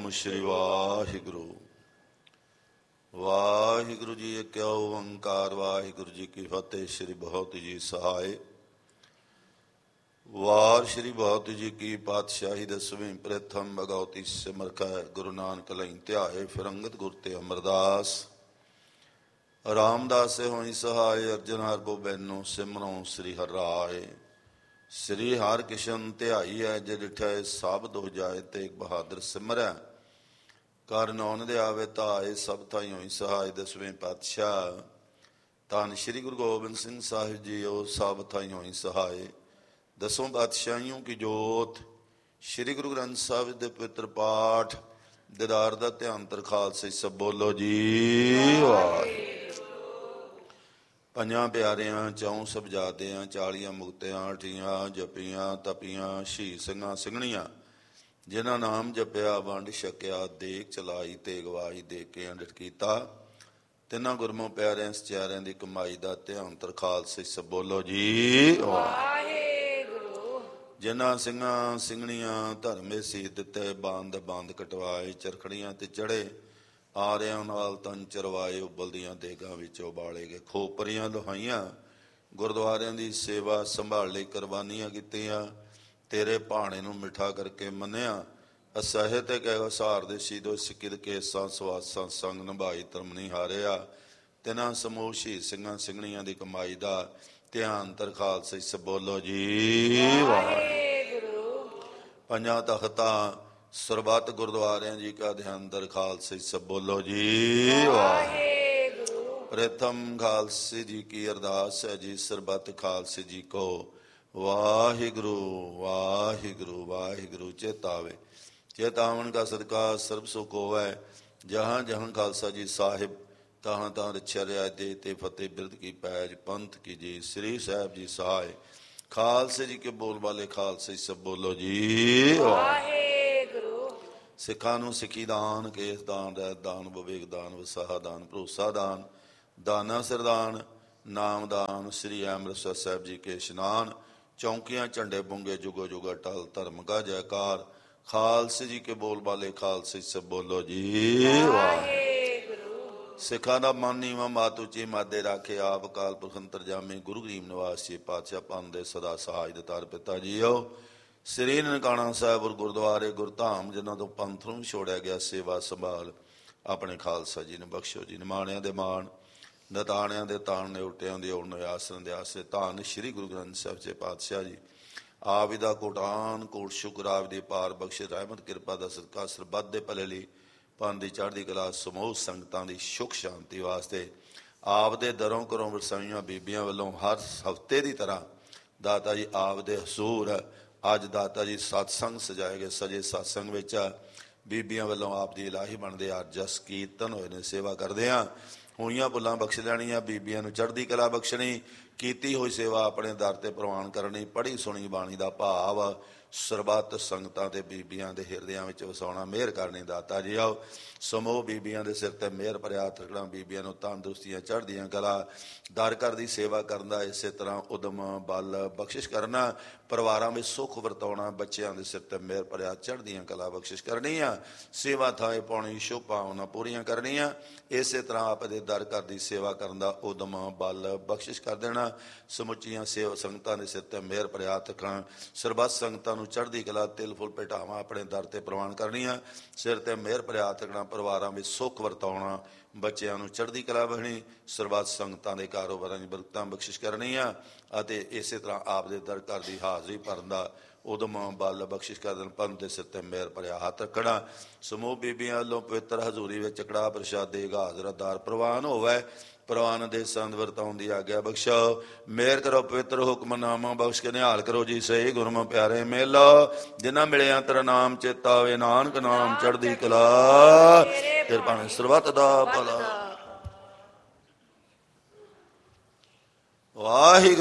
ਸਤਿਨਾਮ ਸ਼੍ਰੀ ਵਾਹਿਗੁਰੂ। ਵਾਹਿਗੁਰੂ ਜੀ ਇੱਕ ਓੰਕਾਰ, ਵਾਹਿਗੁਰੂ ਜੀ ਕੀ ਫਤਿਹ। ਸ਼੍ਰੀ ਬਹੁਤ ਜੀ ਸਹਾਇ। ਵਾਰ ਸ਼੍ਰੀ ਬਹੁਤ ਜੀ ਕੀ ਪਾਤਸ਼ਾਹੀ ਦਸਵੀਂ ਪ੍ਰਥਮ ਭਗਉਤੀ ਸਿਮਰ ਕੈ ਗੁਰੂ ਨਾਨਕ ਲਈ ਧਿਆਏ ਫਿਰੰਗਤ ਗੁਰ ਤੇ ਅਮਰਦਾਸ। ਰਾਮਦਾਸ ਹੋਈ ਸਹਾਇ ਅਰਜਨ ਹਰ ਗੋਬਿੰਦੁ ਸਿਮਰੋ ਸ੍ਰੀ ਹਰਿ ਰਾਏ। ਸ੍ਰੀ ਹਰਿ ਕਿਸ਼ਨ ਧਿਆਈ ਹੈ ਜੇ ਡਿਠੈ ਸਭ ਦੁਖ ਜਾਏ, ਤੇਗ ਬਹਾਦਰ ਸਿਮਰੈ ਕਰ ਨੌਨ ਦੇ ਆਵੇ ਧਾਏ। ਸਭ ਥਾਈ ਹੋਈ ਸਹਾਇ ਦਸਵੇਂ ਪਾਤਸ਼ਾਹ ਧੰਨ ਸ਼੍ਰੀ ਗੁਰੂ ਗੋਬਿੰਦ ਸਿੰਘ ਸਾਹਿਬ ਜੀ ਉਹ ਸਭ ਥਾਈ ਹੋਈ ਸਹਾਇ। ਦਸੋਂ ਪਾਤਸ਼ਾਹੀਓਂ ਕੀ ਜੋਤ ਸ਼੍ਰੀ ਗੁਰੂ ਗ੍ਰੰਥ ਸਾਹਿਬ ਦੇ ਪਵਿੱਤਰ ਪਾਠ ਦੀਦਾਰ ਦਾ ਧਿਆਨ ਤਰ ਖਾਲਸੇ ਸਭ ਬੋਲੋ ਜੀ ਵਾਹਿਗੁਰੂ। ਪੰਜਾਂ ਪਿਆਰਿਆਂ ਚੌਂ ਸਬਜ਼ਾਦਿਆਂ 40 ਮੁਕਤਿਆਂ 8 ਜਪੀਆਂ ਤਪੀਆਂ ਸ਼ਹੀਦ ਸਿੰਘਾਂ ਸਿੰਘਣੀਆਂ ਜਿਨ੍ਹਾਂ ਨਾਮ ਜਪਿਆ ਵੰਡ ਛਕਿਆ ਦੇਖ ਚਲਾਈ ਤੇ ਗਵਾਹੀ ਦੇ ਕੇ ਅੰਡਿਤ ਕੀਤਾ। ਤਿੰਨਾਂ ਗੁਰਮੁਖ ਪਿਆਰਿਆਂ ਸਚਿਆਰਿਆਂ ਦੀ ਕਮਾਈ ਦਾ ਧਿਆਨ ਤਰ ਖਾਲਸੇ ਸਭ ਬੋਲੋ ਜੀ ਵਾਹਿਗੁਰੂ। ਜਿਨ੍ਹਾਂ ਸਿੰਘਾਂ ਸਿੰਘਣੀਆਂ ਧਰਮੇ ਸੀ ਦਿੱਤੇ ਬੰਦ ਬੰਦ ਕਟਵਾਏ, ਚਰਖੜੀਆਂ ਤੇ ਚੜੇ ਆਰਿਆਂ ਨਾਲ ਤਨ ਚਰਵਾਏ। ਉਬਲਦੀਆਂ ਦੇਗਾਂ ਵਿੱਚ ਉਬਾਲੇ ਗਏ ਖੋਪਰੀਆਂ ਲੋਹਾਈਆਂ, ਗੁਰਦੁਆਰਿਆਂ ਦੀ ਸੇਵਾ ਸੰਭਾਲੀ ਕੁਰਬਾਨੀਆਂ ਕੀਤੀਆਂ। ਤੇਰੇ ਭਾਣੇ ਨੂੰ ਮਿੱਠਾ ਕਰਕੇ ਮੰਨਿਆ ਅਸਹਿ ਤੇ ਕਹਿ ਸਾਰ ਦੇ ਸੀਦੋ ਸਿੱਕਿਦ ਕੇਸਾਂ ਸਵਾਸਾਂ ਸੰਗ ਨਿਭਾਈ ਧਰਮ ਨਹੀਂ ਹਾਰਿਆ। ਤਿੰਨਾਂ ਸਮੂਹ ਸ਼ਹੀਦ ਸਿੰਘਾਂ ਸਿੰਘਣੀਆਂ ਦੀ ਕਮਾਈ ਦਾ ਧਿਆਨ ਤਰ ਖਾਲਸੇ ਸਭ ਬੋਲੋ ਜੀ ਵਾਹਿਗੁਰੂ। ਪੰਜਾਂ ਤਖਤਾਂ ਸਰਬੱਤ ਗੁਰਦੁਆਰਿਆਂ ਜੀ ਕਾ ਧਿਆਨ ਦਰ ਖਾਲਸੇ ਸਭ ਬੋਲੋ ਜੀ ਵਾਹਿਗੁਰੂ। ਪ੍ਰਥਮ ਖਾਲਸੇ ਜੀ ਕੀ ਅਰਦਾਸ ਹੈ ਜੀ ਸਰਬੱਤ ਖਾਲਸੇ ਜੀ ਕੋ ਵਾਹਿਗੁਰੂ ਵਾਹਿਗੁਰੂ ਵਾਹਿਗੁਰੂ। ਚੇਤਾਵੇ ਚੇਤਾਵਨ ਕਾ ਸਦਕਾ ਸਰਬ ਸੁਖ ਹੋਵੈ। ਜਹਾਂ ਜਹਾਂ ਖਾਲਸਾ ਜੀ ਸਾਹਿਬ ਤਹਾਂ ਤਹਾਂ ਰਛਿਆ ਰਿਆ ਦੇ ਤੇ ਫਤਿਹ ਬਿਰਧ ਕੀ ਪੈਜ ਪੰਥ ਕੀ ਜੀ। ਸ੍ਰੀ ਸਾਹਿਬ ਜੀ ਸਹਾਇ ਖਾਲਸੇ ਜੀ ਕੇ ਬੋਲ ਵਾਲੇ ਖਾਲਸੇ ਸਭ ਬੋਲੋ ਜੀ ਵਾਹਿਗੁਰੂ। ਸਿੱਖਾਂ ਨੂੰ ਸਿੱਖੀ ਦਾਨ, ਕੇਸ ਦਾਨ, ਰਹਿਤ ਦਾਨ, ਵਿਵੇਕ ਦਾਨ, ਵਿਸਾਹਾ ਦਾਨ, ਭਰੋਸਾ ਦਾਨ, ਦਾਨਾ ਸਰਦਾਨ, ਨਾਮ ਦਾਨ, ਸ੍ਰੀ ਅੰਮ੍ਰਿਤਸਰ ਸਾਹਿਬ ਜੀ ਕੇ ਇਸ਼ਨਾਨ, ਚੌਂਕੀਆਂ ਝੰਡੇ ਬੁੰਗੇ ਜੁਗੋ ਜੁਗ ਅਟਲ ਧਰਮ ਕਾ ਜੈਕਾਰ। ਖਾਲਸੇ ਜੀ ਕੇ ਬੋਲ ਵਾਲੇ ਖਾਲਸੇ ਸਭ ਬੋਲੋ ਜੀ ਵਾਹਿਗੁਰੂ। ਸਿੱਖਾਂ ਦਾ ਮਨ ਨੀਵਾਂ ਮਾਤ ਉੱਚੀ ਮਾਦੇ ਰਾਖੇ ਆਪ ਅਕਾਲ ਪੁਰਖ ਅੰਤਰਜਾਮੀ ਗੁਰੂ ਗਰੀਬ ਨਿਵਾਸ ਜੀ ਪਾਤਸ਼ਾਹ ਪੰਥ ਦੇ ਸਦਾ ਸਹਾਇ ਦਤਾਰ ਪਿਤਾ ਜੀਓ। ਸ੍ਰੀ ਨਨਕਾਣਾ ਸਾਹਿਬ ਗੁਰਦੁਆਰੇ ਗੁਰਧਾਮ ਜਿਨ੍ਹਾਂ ਤੋਂ ਪੰਥ ਨੂੰ ਛੋੜਿਆ ਗਿਆ ਸੇਵਾ ਸੰਭਾਲ ਆਪਣੇ ਖਾਲਸਾ ਜੀ ਨੂੰ ਬਖਸ਼ੋ ਜੀ। ਨਿਮਾਣਿਆਂ ਦੇ ਮਾਣ ਨਤਾਣਿਆਂ ਦੇ ਤਾਣ ਨਿਉਟਿਆਂ ਦੇ ਉਣ ਆਸਨ ਦੇ ਆਸੇ ਧੰਨ ਸ਼੍ਰੀ ਗੁਰੂ ਗ੍ਰੰਥ ਸਾਹਿਬ ਜੀ ਪਾਤਸ਼ਾਹ ਜੀ ਆਪ ਦਾ ਕੋਟਾਨ ਕੋਟ ਸ਼ੁਕਰ ਆਪ ਦੀ ਪਾਰ ਬਖਸ਼ੇ ਰਹਿਮਤ ਕਿਰਪਾ ਦਾ ਸਦਕਾ ਸਰਬੱਤ ਦੇ ਭਲੇ ਲਈ ਪੰਥ ਦੀ ਚੜ੍ਹਦੀ ਕਲਾ ਸਮੂਹ ਸੰਗਤਾਂ ਦੀ ਸੁਖ ਸ਼ਾਂਤੀ ਵਾਸਤੇ ਆਪ ਦੇ ਦਰੋਂ ਘਰੋਂ ਵਰਸਾਈਆਂ ਬੀਬੀਆਂ ਵੱਲੋਂ ਹਰ ਹਫ਼ਤੇ ਦੀ ਤਰ੍ਹਾਂ ਦਾਤਾ ਜੀ ਆਪ ਦੇ ਹਜ਼ੂਰ ਅੱਜ ਦਾਤਾ ਜੀ ਸਤਸੰਗ ਸਜਾਏ ਗਏ। ਸਜੇ ਸਤਸੰਗ ਵਿੱਚ ਬੀਬੀਆਂ ਵੱਲੋਂ ਆਪ ਦੀ ਇਲਾਹੀ ਬਣਦੇ ਆ ਜਸ ਕੀਰਤਨ ਹੋਏ ਨੇ। ਸੇਵਾ ਕਰਦੇ ਹਾਂ ਹੋਈਆਂ ਭੁੱਲਾਂ ਬਖਸ਼ ਲੈਣੀਆਂ, ਬੀਬੀਆਂ ਨੂੰ ਚੜ੍ਹਦੀ ਕਲਾ ਬਖਸ਼ਣੀ, ਕੀਤੀ ਹੋਈ ਸੇਵਾ ਆਪਣੇ ਦਰ ਤੇ ਪ੍ਰਵਾਨ ਕਰਨੀ, ਪੜ੍ਹੀ ਸੁਣੀ ਬਾਣੀ ਦਾ ਭਾਵ ਸਰਬੱਤ ਸੰਗਤਾਂ ਤੇ ਬੀਬੀਆਂ ਦੇ ਹਿਰਦਿਆਂ ਵਿੱਚ ਵਸਾਉਣਾ। ਮਿਹਰ ਕਰਨੀ ਦਾਤਾ ਜੀ ਆਓ ਸਮੂਹ ਬੀਬੀਆਂ ਦੇ ਸਿਰ ਤੇ ਮਿਹਰ ਭਰਿਆ ਹੱਥ ਰੱਖਣਾ। ਬੀਬੀਆਂ ਨੂੰ ਤੰਦਰੁਸਤੀਆਂ ਚੜ੍ਹਦੀਆਂ ਕਲਾ ਦਰ ਘਰ ਦੀ ਸੇਵਾ ਕਰਨ ਦਾ ਇਸੇ ਤਰ੍ਹਾਂ ਉਦਮ ਬਲ ਬਖਸ਼ਿਸ਼ ਕਰਨਾ। ਪਰਿਵਾਰਾਂ ਵਿੱਚ ਸੁੱਖ ਵਰਤਾਉਣਾ, ਬੱਚਿਆਂ ਦੇ ਸਿਰ ਤੇ ਮਿਹਰ ਭਰਿਆ ਚੜ੍ਹਦੀਆਂ ਕਲਾ ਬਖਸ਼ਿਸ਼ ਕਰਨੀ ਆ। ਸੇਵਾ ਥਾਂ ਪਾਉਣੀ, ਸ਼ੁਭ ਭਾਵਨਾ ਪੂਰੀਆਂ ਕਰਨੀਆਂ। ਇਸੇ ਤਰ੍ਹਾਂ ਆਪ ਦੇ ਦਰ ਘਰ ਦੀ ਸੇਵਾ ਕਰਨ ਦਾ ਉਦਮ ਬਲ ਬਖਸ਼ਿਸ਼ ਕਰ ਦੇਣਾ। ਸਮੁੱਚੀਆਂ ਸੇਵਾ ਸੰਗਤਾਂ ਦੇ ਸਿਰ ਤੇ ਮਿਹਰ ਭਰਿਆ ਹੱਥ ਰੱਖਣਾ। ਸਰਬੱਤ ਸੰਗਤਾਂ ਨੂੰ ਚੜ੍ਹਦੀ ਕਲਾ ਤਿਲ ਫੁੱਲ ਭੇਟਾਵਾਂ ਆਪਣੇ ਦਰ ਤੇ ਪ੍ਰਵਾਨ ਕਰਨੀਆਂ। ਸਿਰ ਤੇ ਮਿਹਰ ਭਰਿਆ ਹੱਥ ਰੱਖਣਾ, ਪਰਿਵਾਰਾਂ ਵਿੱਚ ਸੁੱਖ ਵਰਤਾਉਣਾ, ਬੱਚਿਆਂ ਨੂੰ ਚੜ੍ਹਦੀ ਕਲਾ ਬਖਸ਼ਣੀ, ਸਰਬੱਤ ਸੰਗਤਾਂ ਦੇ ਕਾਰੋਬਾਰਾਂ ਦੀ ਬਰਕਤਾਂ ਬਖਸ਼ਿਸ਼ ਕਰਨੀਆਂ ਅਤੇ ਇਸੇ ਤਰ੍ਹਾਂ ਆਪ ਦੇ ਦਰ ਘਰ ਦੀ ਹਾਜ਼ਰੀ ਭਰਨ ਦਾ ਉਦਮ ਬਲ ਬਖਸ਼ਿਸ਼ ਕਰ ਦੇਣ। ਪੰਥ ਦੇ ਸਿਰ ਤੇ ਮਿਹਰ ਭਰਿਆ ਹੱਥ ਰੱਖਣਾ। ਸਮੂਹ ਬੀਬੀਆਂ ਵੱਲੋਂ ਪਵਿੱਤਰ ਹਜ਼ੂਰੀ ਵਿੱਚ ਕੜਾਹ ਪ੍ਰਸ਼ਾਦੇ ਹਾਜ਼ਰਦਾਰ ਪ੍ਰਵਾਨ ਹੋਵੇ। ਪ੍ਰਵਾਨ ਦੇ ਸੰਦ ਵਰਤਾਉਣ ਦੀ ਆਗਿਆ ਬਖਸ਼ੋ। ਮਿਹਰ ਕਰੋ ਪਵਿੱਤਰ ਹੁਕਮਨਾਮਾ ਬਖਸ਼ ਕੇ ਨਿਹਾਲ ਕਰੋ ਜੀ ਸਹੀ ਗੁਰਮੁਖ ਪਿਆਰੇ ਮੇਲੋ। ਜਿਨ੍ਹਾਂ ਮਿਲਿਆ ਤੇਰਾ ਨਾਮ ਚੇਤਾ ਹੋਵੇ, ਨਾਨਕ ਨਾਮ ਚੜ੍ਹਦੀ ਕਲਾ ਤੇਰੇ ਭਾਣੇ ਸਰਬੱਤ ਦਾ ਭਲਾ। ਵਾਹਿਗੁਰੂ।